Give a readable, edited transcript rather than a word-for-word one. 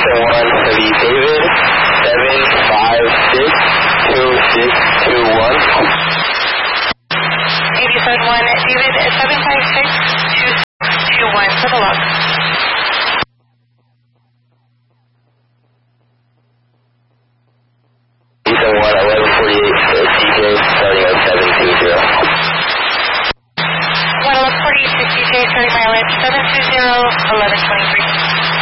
Houston 1 Heavy David, 7562621. 87-1 David, 7562621 for the log. Houston 1 1148 DJ, starting at 720. 1148 DJ, starting mileage 720, 1120.